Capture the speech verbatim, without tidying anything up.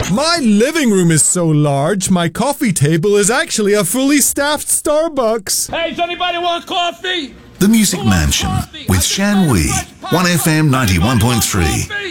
My living room is so large, my coffee table is actually a fully staffed Starbucks. Hey, does anybody want coffee? The Music Mansion with Shan Wee, one F M ninety-one point three.